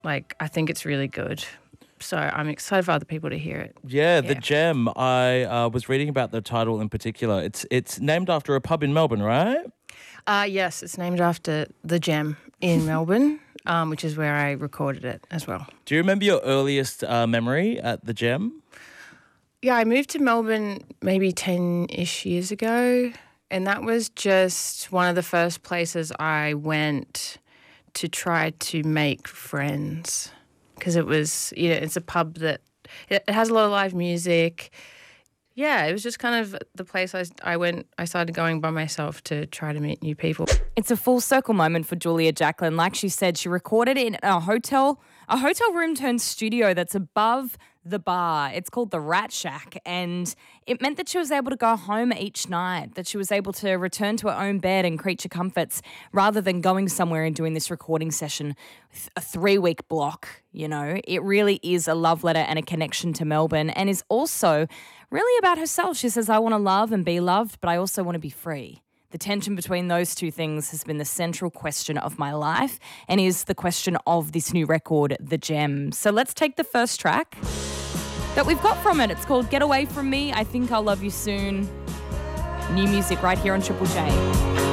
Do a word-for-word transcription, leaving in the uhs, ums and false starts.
Like, I think it's really good. So I'm excited for other people to hear it. Yeah, The Gem. I uh, was reading about the title in particular. It's it's named after a pub in Melbourne, right? Uh, yes, it's named after The Gem in Melbourne, um, which is where I recorded it as well. Do you remember your earliest uh, memory at The Gem? Yeah, I moved to Melbourne maybe ten-ish years ago, and that was just one of the first places I went to try to make friends. Because it was, you know, it's a pub that, it has a lot of live music. Yeah, it was just kind of the place I, I went, I started going by myself to try to meet new people. It's a full circle moment for Julia Jacklin. Like she said, she recorded it in a hotel, a hotel room turned studio that's above the bar. It's called the Rat Shack, and it meant that she was able to go home each night, that she was able to return to her own bed and creature comforts rather than going somewhere and doing this recording session with a three-week block, you know. It really is a love letter and a connection to Melbourne, and is also really about herself. She says, I want to love and be loved, but I also want to be free. The tension between those two things has been the central question of my life and is the question of this new record, The Gem. So let's take the first track that we've got from it. It's called Get Away From Me, I Think I'll Love You Soon. New music right here on Triple J.